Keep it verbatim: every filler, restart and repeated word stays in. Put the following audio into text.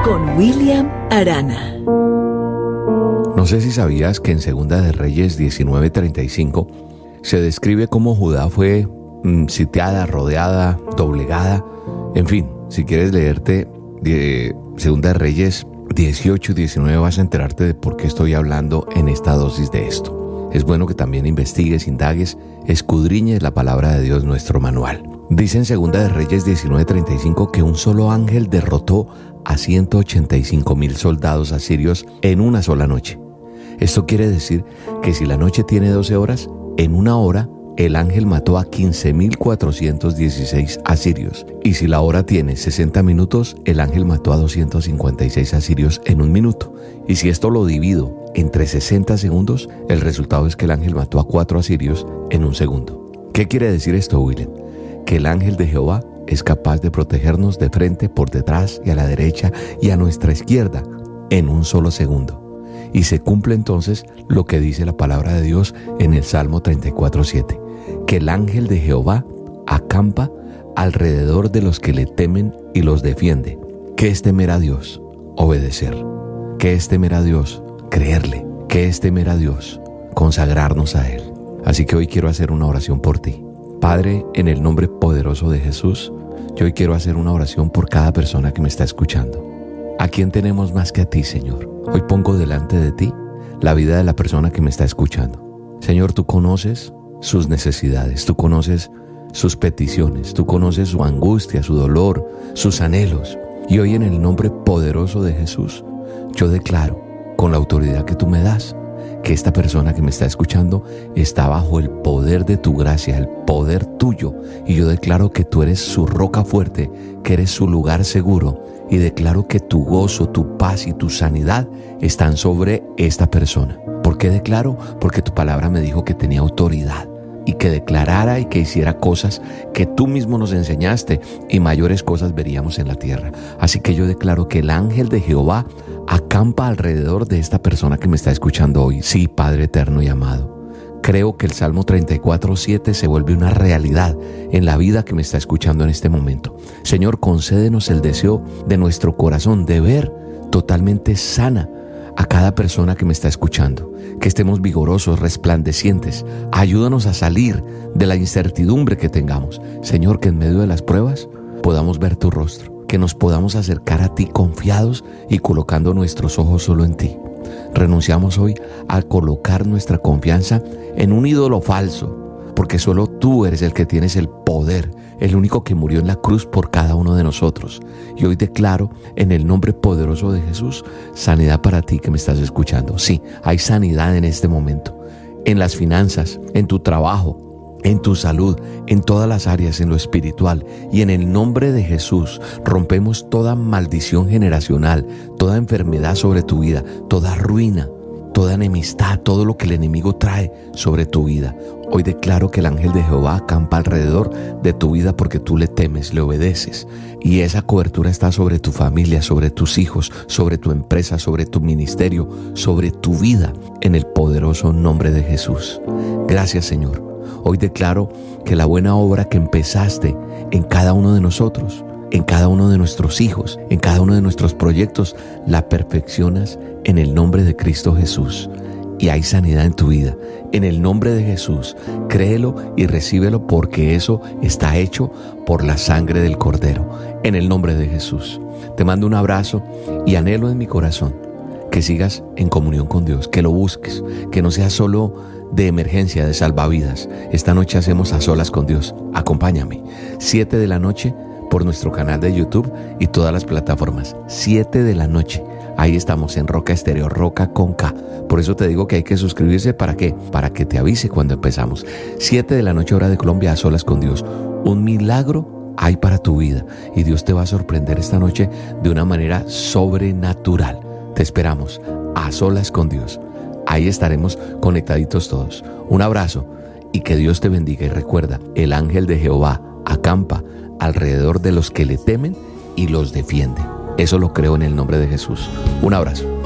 con William Arana. No sé si sabías que en Segunda de Reyes diecinueve treinta y cinco se describe cómo Judá fue mm, sitiada, rodeada, doblegada. En fin, si quieres leerte de Segunda de Reyes dieciocho y diecinueve vas a enterarte de por qué estoy hablando en esta dosis de esto. Es bueno que también investigues, indagues, escudriñes la palabra de Dios, nuestro manual. Dice en Segunda de Reyes diecinueve treinta y cinco que un solo ángel derrotó a ciento ochenta y cinco mil soldados asirios en una sola noche. Esto quiere decir que si la noche tiene doce horas, en una hora el ángel mató a quince mil cuatrocientos dieciséis asirios. Y si la hora tiene sesenta minutos, el ángel mató a doscientos cincuenta y seis asirios en un minuto. Y si esto lo divido entre sesenta segundos, el resultado es que el ángel mató a cuatro asirios en un segundo. ¿Qué quiere decir esto, William? Que el ángel de Jehová es capaz de protegernos de frente, por detrás y a la derecha y a nuestra izquierda en un solo segundo. Y se cumple entonces lo que dice la palabra de Dios en el Salmo treinta y cuatro siete, que el ángel de Jehová acampa alrededor de los que le temen y los defiende. ¿Qué es temer a Dios? Obedecer. ¿Qué es temer a Dios? Creerle. ¿Qué es temer a Dios? Consagrarnos a Él. Así que hoy quiero hacer una oración por ti. Padre, en el nombre poderoso de Jesús, yo hoy quiero hacer una oración por cada persona que me está escuchando. ¿A quién tenemos más que a ti, Señor? Hoy pongo delante de ti la vida de la persona que me está escuchando. Señor, tú conoces sus necesidades, tú conoces sus peticiones, tú conoces su angustia, su dolor, sus anhelos. Y hoy en el nombre poderoso de Jesús, yo declaro, con la autoridad que tú me das, que esta persona que me está escuchando está bajo el poder de tu gracia, el poder tuyo. Y yo declaro que tú eres su roca fuerte, que eres su lugar seguro. Y declaro que tu gozo, tu paz y tu sanidad están sobre esta persona. ¿Por qué declaro? Porque tu palabra me dijo que tenía autoridad y que declarara y que hiciera cosas que tú mismo nos enseñaste, y mayores cosas veríamos en la tierra. Así que yo declaro que el ángel de Jehová acampa alrededor de esta persona que me está escuchando hoy. Sí, Padre eterno y amado. Creo que el Salmo treinta y cuatro siete se vuelve una realidad en la vida que me está escuchando en este momento. Señor, concédenos el deseo de nuestro corazón de ver totalmente sana a cada persona que me está escuchando. Que estemos vigorosos, resplandecientes. Ayúdanos a salir de la incertidumbre que tengamos. Señor, que en medio de las pruebas podamos ver tu rostro. Que nos podamos acercar a ti confiados y colocando nuestros ojos solo en ti. Renunciamos hoy a colocar nuestra confianza en un ídolo falso, porque solo tú eres el que tienes el poder, el único que murió en la cruz por cada uno de nosotros. Y hoy declaro en el nombre poderoso de Jesús, sanidad para ti que me estás escuchando. Sí, hay sanidad en este momento, en las finanzas, en tu trabajo, en tu salud, en todas las áreas, en lo espiritual. Y en el nombre de Jesús rompemos toda maldición generacional, toda enfermedad sobre tu vida, toda ruina, toda enemistad, todo lo que el enemigo trae sobre tu vida. Hoy declaro que el ángel de Jehová acampa alrededor de tu vida porque tú le temes, le obedeces. Y esa cobertura está sobre tu familia, sobre tus hijos, sobre tu empresa, sobre tu ministerio, sobre tu vida, en el poderoso nombre de Jesús. Gracias, Señor. Hoy declaro que la buena obra que empezaste en cada uno de nosotros, en cada uno de nuestros hijos, en cada uno de nuestros proyectos, la perfeccionas en el nombre de Cristo Jesús. Y hay sanidad en tu vida. En el nombre de Jesús, créelo y recíbelo, porque eso está hecho por la sangre del Cordero. En el nombre de Jesús. Te mando un abrazo y anhelo en mi corazón que sigas en comunión con Dios, que lo busques, que no sea solo de emergencia, de salvavidas. Esta noche hacemos a solas con Dios. Acompáñame. Siete de la noche por nuestro canal de YouTube y todas las plataformas. Siete de la noche. Ahí estamos en Roca Estéreo, Roca con K. Por eso te digo que hay que suscribirse. ¿Para qué? Para que te avise cuando empezamos. Siete de la noche, hora de Colombia, a solas con Dios. Un milagro hay para tu vida y Dios te va a sorprender esta noche de una manera sobrenatural. Te esperamos a solas con Dios. Ahí estaremos conectaditos todos. Un abrazo y que Dios te bendiga. Y recuerda, el ángel de Jehová acampa alrededor de los que le temen y los defiende. Eso lo creo en el nombre de Jesús. Un abrazo.